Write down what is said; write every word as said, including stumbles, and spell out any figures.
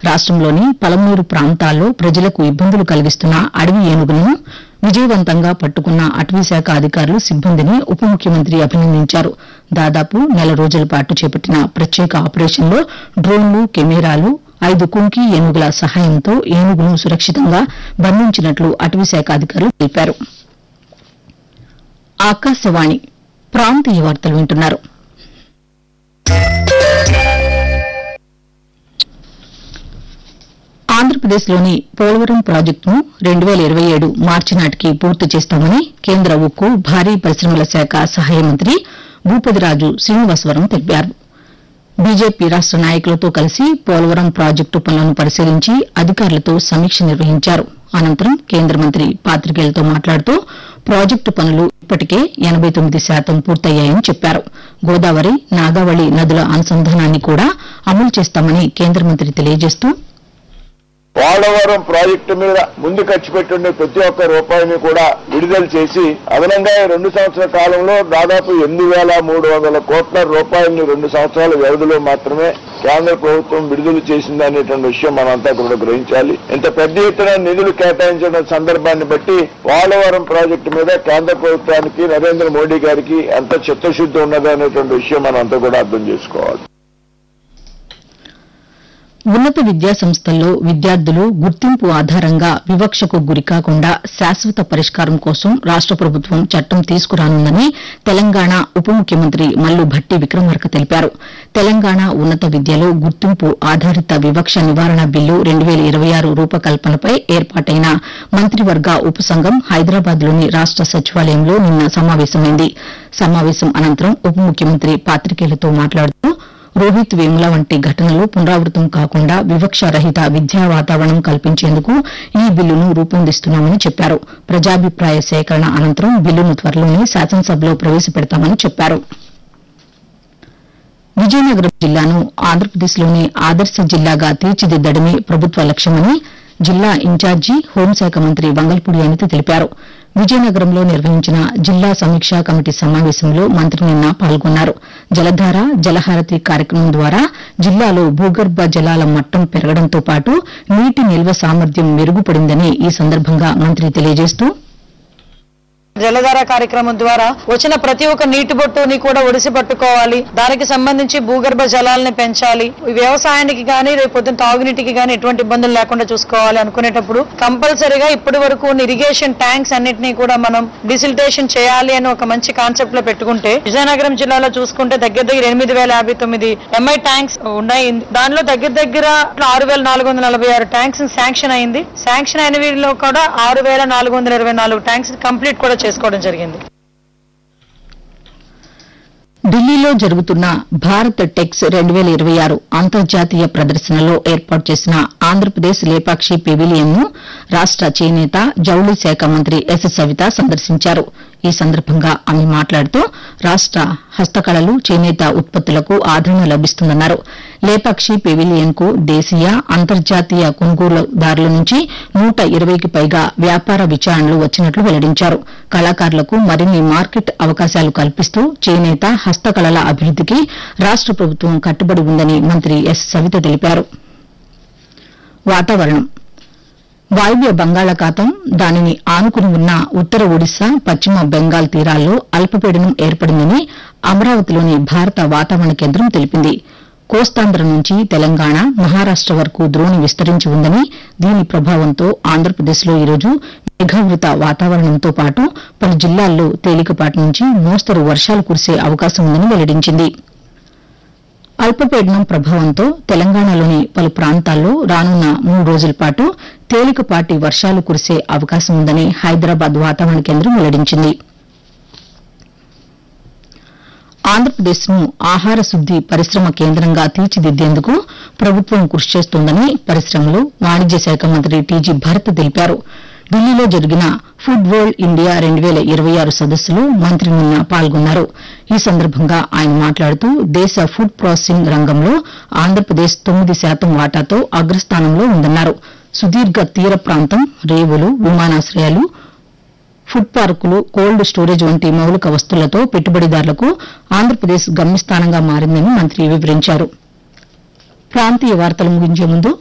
రాష్టంలోని పలమూరు ప్రాంతాల్లో ప్రజలకు ఇబ్బందులు కలిగిస్తున్న అడవి ఏనుగులను విజయవంతంగా పట్టుకున్న అటవీశాఖ అధికారులు సిబ్బందిని ఉప ముఖ్యమంత్రి అభినందించారు. దాదాపు నెల రోజుల పాటు చేపట్టిన ప్రత్యేక ఆపరేషన్లో డ్రోన్లు, కెమెరాలు, ఐదు కుంకి ఏనుగుల సహాయంతో ఏనుగును సురక్షితంగా బంధించినట్లు అటవీశాఖ అధికారులు తెలిపారు. ఆకాశవాణి ప్రాంతీయ వార్తలు వింటున్నారు. ఆంధ్రప్రదేశ్లోని పోలవరం ప్రాజెక్టును రెండు వేల ఇరవై ఏడు మార్చి నాటికి పూర్తి చేస్తామని కేంద్ర ఉక్కు, భారీ పరిశ్రమల శాఖ సహాయ మంత్రి భూపతిరాజు శ్రీనివాసవరం తెలిపారు. బీజేపీ రాష్ట నాయకులతో కలిసి పోలవరం ప్రాజెక్టు పనులను పరిశీలించి అధికారులతో సమీక్ష నిర్వహించారు. అనంతరం కేంద్ర మంత్రి పాతికేయులతో మాట్లాడుతూ ప్రాజెక్టు పనులు ఇప్పటికే ఎనబై తొమ్మిది శాతం పూర్తయ్యాయని చెప్పారు. గోదావరి, నాగావళి నదుల అనుసంధానాన్ని కూడా అమలు చేస్తామని కేంద్ర మంత్రి తెలియజేస్తూ పోలవరం ప్రాజెక్టు మీద ముందు ఖర్చు పెట్టుండే ప్రతి ఒక్క రూపాయిని కూడా విడుదల చేసి అదనంగా రెండు సంవత్సరాల కాలంలో దాదాపు ఎనిమిది వేల మూడు వందల కోట్ల రూపాయలని రెండు సంవత్సరాల వ్యవధిలో మాత్రమే కేంద్ర ప్రభుత్వం విడుదల చేసింది అనేటువంటి విషయం మనంతా కూడా గ్రహించాలి. ఇంత పెద్ద ఎత్తున నిధులు కేటాయించిన సందర్భాన్ని బట్టి పోలవరం ప్రాజెక్టు మీద కేంద్ర ప్రభుత్వానికి, నరేంద్ర మోడీ గారికి ఎంత చిత్తశుద్ధి ఉన్నది అనేటువంటి విషయం మనంతా కూడా అర్థం చేసుకోవాలి. ఉన్నత విద్యా సంస్థల్లో విద్యార్థులు గుర్తింపు ఆధారంగా వివక్షకు గురికాకుండా శాశ్వత పరిష్కారం కోసం రాష్ట ప్రభుత్వం చట్టం తీసుకురానుందని తెలంగాణ ఉప ముఖ్యమంత్రి మల్లు భట్టి విక్రమార్క తెలిపారు. తెలంగాణ ఉన్నత విద్యలో గుర్తింపు ఆధారిత వివక్ష నివారణ బిల్లు రెండు వేల ఇరవై ఆరు రూపకల్పనపై ఏర్పాటైన మంత్రివర్గ ఉపసంఘం హైదరాబాద్లోని రాష్ట సచివాలయంలో నిన్న సమావేశమైంది. సమావేశం అనంతరం ఉప ముఖ్యమంత్రి పాతికేయులతో మాట్లాడుతూ రోహిత్ వేముల వంటి ఘటనలు పునరావృతం కాకుండా వివక్ష రహిత విద్యా వాతావరణం కల్పించేందుకు ఈ బిల్లును రూపొందిస్తున్నామని చెప్పారు. ప్రజాభిప్రాయ సేకరణ అనంతరం బిల్లును త్వరలోనే శాసనసభలో ప్రవేశపెడతామని చెప్పారు. విజయనగరం జిల్లాను ఆంధ్రప్రదేశ్లోని ఆదర్శ జిల్లాగా తీర్చిదిద్దడమే ప్రభుత్వ లక్ష్యమని జిల్లా ఇన్ఛార్జి హోంశాఖ మంత్రి వంగల్పూడి అనిత తెలిపారు. విజయనగరంలో నిర్వహించిన జిల్లా సమీక్షా కమిటీ సమావేశంలో మంత్రి నిన్న పాల్గొన్నారు. జలధార, జలహారతి కార్యక్రమం ద్వారా జిల్లాలో భూగర్భ జలాల మట్టం పెరగడంతో పాటు నీటి నిల్వ సామర్థ్యం మెరుగుపడిందని ఈ సందర్భంగా మంత్రి తెలియజేస్తూ జలధార కార్యక్రమం ద్వారా వచ్చిన ప్రతి ఒక్క నీటి బొట్టుని కూడా ఒడిసి పట్టుకోవాలి. దానికి సంబంధించి భూగర్భ జలాలని పెంచాలి. వ్యవసాయానికి గానీ రేపు పొద్దున తాగునీటికి గానీ ఎటువంటి ఇబ్బందులు లేకుండా చూసుకోవాలి అనుకునేటప్పుడు కంపల్సరీగా ఇప్పటి వరకు ఇరిగేషన్ ట్యాంక్స్ అన్నిటినీ కూడా మనం డిసిల్టేషన్ చేయాలి అని ఒక మంచి కాన్సెప్ట్ లో పెట్టుకుంటే విజయనగరం జిల్లాలో చూసుకుంటే దగ్గర దగ్గర ఎనిమిది వేల యాభై తొమ్మిది ఎంఐ ట్యాంక్స్ ఉన్నాయి. దానిలో దగ్గర దగ్గర ఆరు వేల నాలుగు వందల నలభై ఆరు ట్యాంక్స్ శాంక్షన్ అయింది. శాంక్షన్ అయిన వీటిలో కూడా ఆరు వేల నాలుగు వందల ఇరవై నాలుగు ట్యాంక్స్ కంప్లీట్ కూడా చేసుకోవడం జరిగింది. ఢిల్లీలో జరుగుతున్న భారత్ టెక్స్ రెండు వేల ఇరవై ఆరు అంతర్జాతీయ ప్రదర్శనలో ఏర్పాటు చేసిన ఆంధ్రప్రదేశ్ లేపాక్షి పెవిలియన్ ను రాష్ట చేనేత, జౌళి శాఖ మంత్రి ఎస్ సవిత సందర్శించారు. ఈ సందర్భంగా ఆమె మాట్లాడుతూ రాష్ట హస్తకళలు, చేనేత ఉత్పత్తులకు ఆదరణ లభిస్తుందన్నారు. లేపాక్షి పెవిలియన్ కు దేశీయ, అంతర్జాతీయ కొనుగోలుదారుల నుంచి నూట ఇరవైకి పైగా వ్యాపార విచారణలు వచ్చినట్లు వెల్లడించారు. కళాకారులకు మరిన్ని మార్కెట్ అవకాశాలు కల్పిస్తూ చేనేత, హస్తకళల అభివృద్దికి రాష్ట ప్రభుత్వం కట్టుబడి ఉందని మంత్రి ఎస్ సవిత తెలిపారు. వాతావరణం. వాయువ్య బంగాళాఖాతం, దానిని ఆనుకుని ఉన్న ఉత్తర ఒడిశా, పశ్చిమ బెంగాల్ తీరాల్లో అల్పపీడనం ఏర్పడిందని అమరావతిలోని భారత వాతావరణ కేంద్రం తెలిపింది. కోస్తాంధ్ర నుంచి తెలంగాణ, మహారాష్ట వరకు ద్రోణి విస్తరించి ఉందని, దీని ప్రభావంతో ఆంధ్రప్రదేశ్లో ఈరోజు మేఘావృత వాతావరణంతో పాటు పలు జిల్లాల్లో తేలికపాటి నుంచి మోస్తరు వర్షాలు కురిసే అవకాశం ఉందని వెల్లడించింది. అల్పపీడనం ప్రభావంతో తెలంగాణలోని పలు ప్రాంతాల్లో రానున్న మూడు రోజుల పాటు తేలికపాటి వర్షాలు కురిసే అవకాశం ఉందని హైదరాబాద్ వాతావరణ కేంద్రం వెల్లడించింది. ఆంధ్రప్రదేశ్ను ఆహార శుద్ది పరిశ్రమ కేంద్రంగా తీర్చిదిద్దేందుకు ప్రభుత్వం కృషి చేస్తోందని పరిశ్రమలు, వాణిజ్య శాఖ మంత్రి టీజీ భరత్ తెలిపారు. ఢిల్లీలో జరిగిన ఫుడ్ వరల్డ్ ఇండియా రెండు వేల ఇరవై ఆరు సదస్సులో మంత్రి నిన్న పాల్గొన్నారు. ఈ సందర్భంగా ఆయన మాట్లాడుతూ దేశ ఫుడ్ ప్రాసెసింగ్ రంగంలో ఆంధ్రప్రదేశ్ తొమ్మిది శాతం వాటాతో అగ్రస్థానంలో ఉందన్నారు. సుదీర్ఘ తీర ప్రాంతం, రేవులు, విమానాశ్రయాలు, ఫుడ్ పార్కులు, కోల్డ్ స్టోరేజ్ వంటి మౌలిక వస్తువులతో పెట్టుబడిదారులకు ఆంధ్రప్రదేశ్ గమ్యస్థానంగా మారిందని మంత్రి వివరించారు. ప్రాంతీయ వార్తలు ముగించే ముందు